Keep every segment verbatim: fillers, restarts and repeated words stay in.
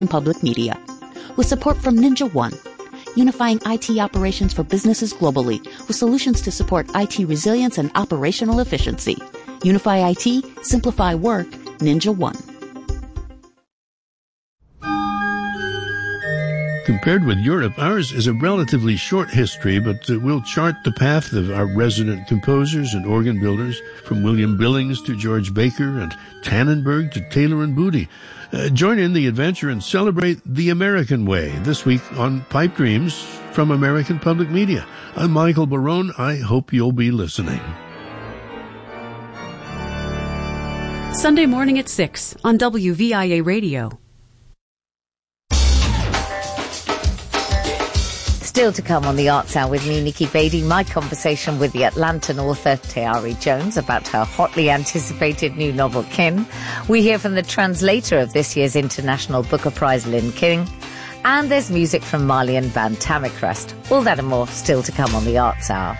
Public Media. With support from Ninja One, unifying I T operations for businesses globally with solutions to support I T resilience and operational efficiency. Unify I T, simplify work, Ninja One. Compared with Europe, ours is a relatively short history, but uh, we'll chart the path of our resident composers and organ builders, from William Billings to George Baker and Tannenberg to Taylor and Booty. Uh, join in the adventure and celebrate the American way this week on Pipe Dreams from American Public Media. I'm Michael Barone. I hope you'll be listening. Sunday morning at six on W V I A Radio. Still to come on the Arts Hour with me, Nikki Beattie, my conversation with the Atlantan author Tayari Jones about her hotly anticipated new novel, Kin. We hear from the translator of this year's International Booker Prize, Lynn King. And there's music from Malian band Tamicrest. All that and more still to come on the Arts Hour.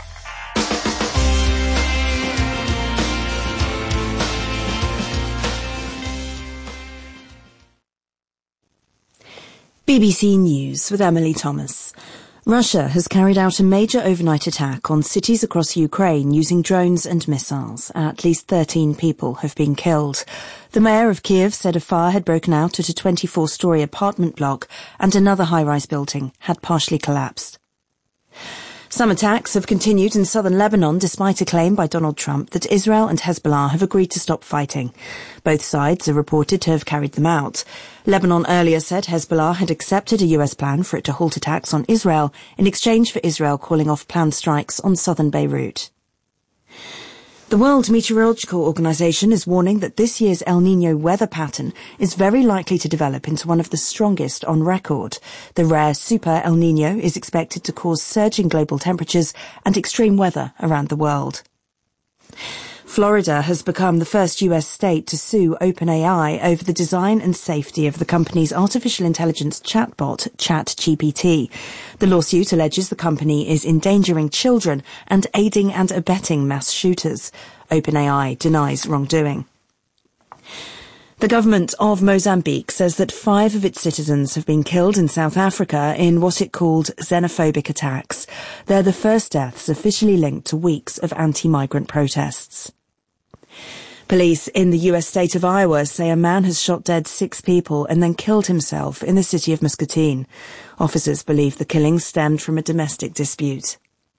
B B C News with Emily Thomas. Russia has carried out a major overnight attack on cities across Ukraine using drones and missiles. At least thirteen people have been killed. The mayor of Kiev said a fire had broken out at a twenty-four storey apartment block and another high-rise building had partially collapsed. Some attacks have continued in southern Lebanon despite a claim by Donald Trump that Israel and Hezbollah have agreed to stop fighting. Both sides are reported to have carried them out. Lebanon earlier said Hezbollah had accepted a U S plan for it to halt attacks on Israel in exchange for Israel calling off planned strikes on southern Beirut. The World Meteorological Organization is warning that this year's El Niño weather pattern is very likely to develop into one of the strongest on record. The rare Super El Niño is expected to cause surging global temperatures and extreme weather around the world. Florida has become the first U S state to sue OpenAI over the design and safety of the company's artificial intelligence chatbot, ChatGPT. The lawsuit alleges the company is endangering children and aiding and abetting mass shooters. OpenAI denies wrongdoing. The government of Mozambique says that five of its citizens have been killed in South Africa in what it called xenophobic attacks. They're the first deaths officially linked to weeks of anti-migrant protests. Police in the U S state of Iowa say a man has shot dead six people and then killed himself in the city of Muscatine. Officers believe the killings stemmed from a domestic dispute.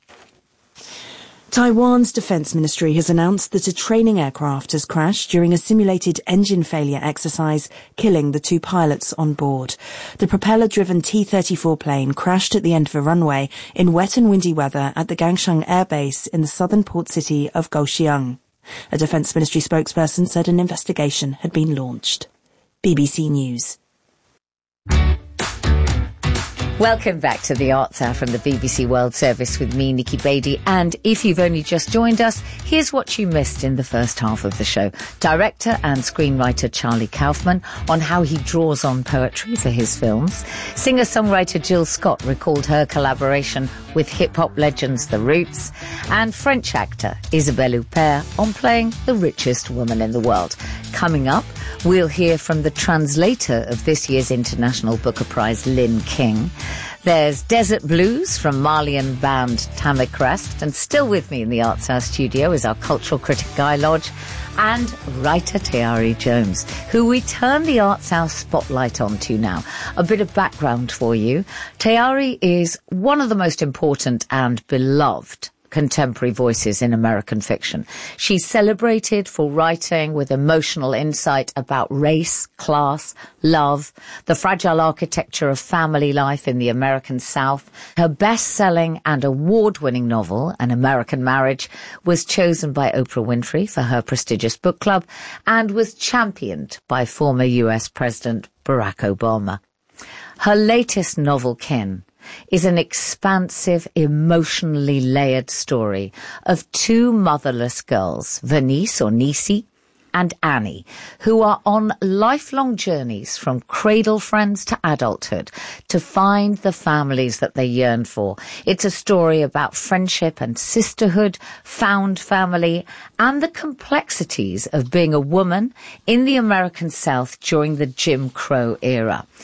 Taiwan's defense ministry has announced that a training aircraft has crashed during a simulated engine failure exercise, killing the two pilots on board. The propeller-driven T thirty-four plane crashed at the end of a runway in wet and windy weather at the Gangshan Air Base in the southern port city of Kaohsiung. A defense ministry spokesperson said an investigation had been launched. B B C News. Welcome back to the Arts Hour from the B B C World Service with me, Nikki Beattie. And if you've only just joined us, here's what you missed in the first half of the show. Director and screenwriter Charlie Kaufman on how he draws on poetry for his films. Singer-songwriter Jill Scott recalled her collaboration with hip-hop legends The Roots. And French actor Isabelle Huppert on playing the richest woman in the world. Coming up, we'll hear from the translator of this year's International Booker Prize, Lynn King. There's Desert Blues from Malian band Tamicrest, and still with me in the Arts Hour studio is our cultural critic Guy Lodge and writer Tayari Jones, who we turn the Arts Hour spotlight on to now. A bit of background for you. Tayari is one of the most important and beloved contemporary voices in American fiction. She's celebrated for writing with emotional insight about race, class, love, the fragile architecture of family life in the American South. Her best-selling and award-winning novel, An American Marriage, was chosen by Oprah Winfrey for her prestigious book club and was championed by former U S President Barack Obama. Her latest novel, Kin, is an expansive, emotionally layered story of two motherless girls, Venice or Nisi and Annie, who are on lifelong journeys from cradle friends to adulthood to find the families that they yearn for. It's a story about friendship and sisterhood, found family, and the complexities of being a woman in the American South during the Jim Crow era.